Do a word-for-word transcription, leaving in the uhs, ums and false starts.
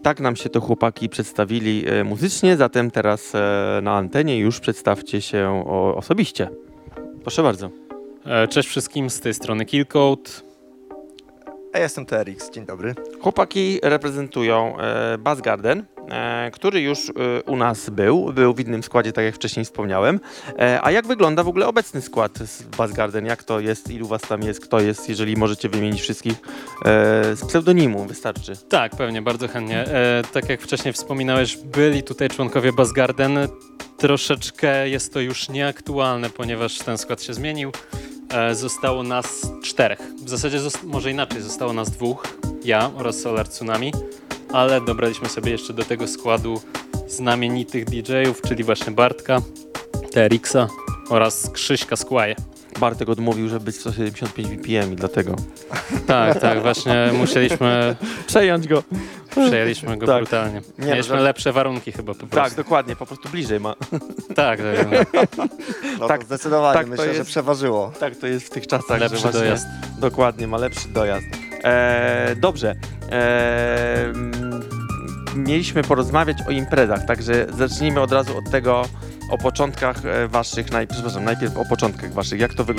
Tak nam się to chłopaki przedstawili e, muzycznie, zatem teraz e, na antenie już przedstawcie się o, osobiście. Proszę bardzo. E, Cześć wszystkim, z tej strony Killcode. A ja jestem T R X, dzień dobry. Chłopaki reprezentują e, Buzzgarden, e, który już e, u nas był, był w innym składzie, tak jak wcześniej wspomniałem. E, a jak wygląda w ogóle obecny skład z Buzzgarden? Jak to jest? Ilu was tam jest? Kto jest? Jeżeli możecie wymienić wszystkich e, z pseudonimu, wystarczy. Tak, pewnie, bardzo chętnie. E, tak jak wcześniej wspominałeś, byli tutaj członkowie Buzzgarden. Troszeczkę jest to już nieaktualne, ponieważ ten skład się zmienił. E, zostało nas czterech. W zasadzie zost- może inaczej, zostało nas dwóch. Ja oraz Solar Tsunami. Ale dobraliśmy sobie jeszcze do tego składu znamienitych D J-ów, czyli właśnie Bartka, T R X-a oraz Krzyśka Skłaje. Bartek odmówił, żeby być sto siedemdziesiąt pięć B P M i dlatego Tak, tak, właśnie musieliśmy, przejąć go. przejęliśmy go Tak. brutalnie. Nie, Mieliśmy no, lepsze warunki chyba po prostu. Tak, dokładnie, po prostu bliżej ma. Tak, tak, No Tak, to zdecydowanie, tak to myślę, że jest. przeważyło. Tak to jest w tych czasach, Lepszy że właśnie, dojazd. Dokładnie, ma lepszy dojazd. E, dobrze. E, mm, mieliśmy porozmawiać o imprezach, także zacznijmy od razu od tego, o początkach e, waszych, naj, przepraszam, najpierw o początkach waszych. Jak to wygląda?